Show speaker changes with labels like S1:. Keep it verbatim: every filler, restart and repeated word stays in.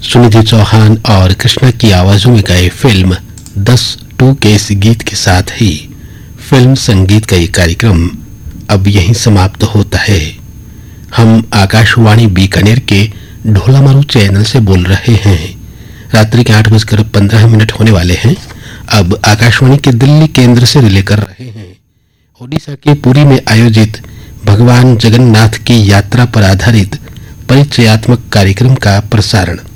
S1: सुनिधि चौहान और कृष्णा की आवाजों में गाए फिल्म दस टू के इस गीत के साथ ही फिल्म संगीत का ये कार्यक्रम अब यहीं समाप्त होता है। हम आकाशवाणी बीकानेर के ढोलामारू चैनल से बोल रहे हैं। रात्रि के आठ बजकर पंद्रह मिनट होने वाले हैं। अब आकाशवाणी के दिल्ली केंद्र से रिले कर रहे हैं ओडिशा के पुरी में आयोजित भगवान जगन्नाथ की यात्रा पर आधारित परिचयात्मक कार्यक्रम का प्रसारण।